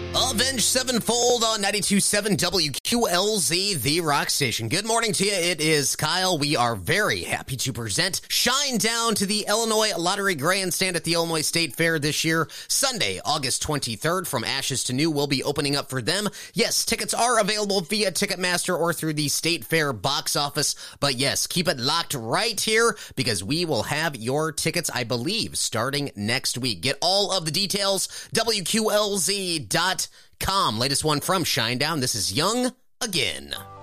Avenged Sevenfold on 92.7 WQLZ, the rock station. Good morning to you. It is Kyle. We are very happy to present Shinedown to the Illinois Lottery Grandstand at the Illinois State Fair this year. Sunday, August 23rd, From Ashes to New will be opening up for them. Yes, tickets are available via Ticketmaster or through the State Fair box office. But yes, keep it locked right here because we will have your tickets, I believe, starting next week. Get all of the details, WQLZ.com. Latest one from Shinedown. This is Young Again.